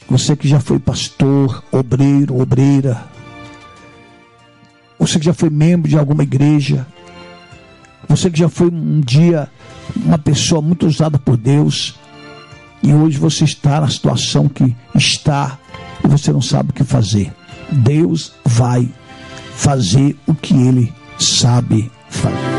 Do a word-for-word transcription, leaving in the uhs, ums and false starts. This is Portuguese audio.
Você que já foi pastor, obreiro, obreira. Você que já foi membro de alguma igreja. Você que já foi um dia uma pessoa muito usada por Deus. E hoje você está na situação que está e você não sabe o que fazer. Deus vai fazer o que Ele sabe fazer.